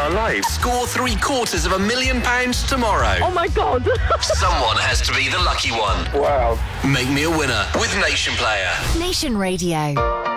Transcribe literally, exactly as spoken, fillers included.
are alive. Score three quarters of a million pounds tomorrow. Oh my God. Someone has to be the lucky one. Wow. Make me a winner with Nation Player. Nation Radio.